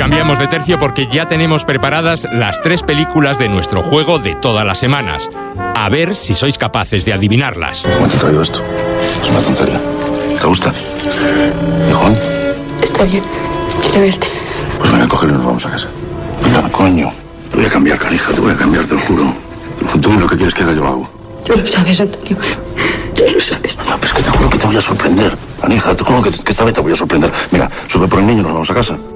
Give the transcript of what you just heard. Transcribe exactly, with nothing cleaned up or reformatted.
cambiamos de tercio porque ya tenemos preparadas las tres películas de nuestro juego de todas las semanas. A ver si sois capaces de adivinarlas. ¿Cómo te he traído esto? Es una tontería. ¿Te gusta? ¿Y Juan? Está bien. Quiero verte. Pues venga, cógelo y nos vamos a casa. Venga, coño. Te voy a cambiar, canija. Te voy a cambiar, te lo juro. Tú lo que quieres que haga, yo lo hago. Tú lo sabes, Antonio. Tú lo sabes. No, pero es que te juro que te voy a sorprender. Canija, te juro que, que esta vez te voy a sorprender. Mira, sube por el niño y nos vamos a casa.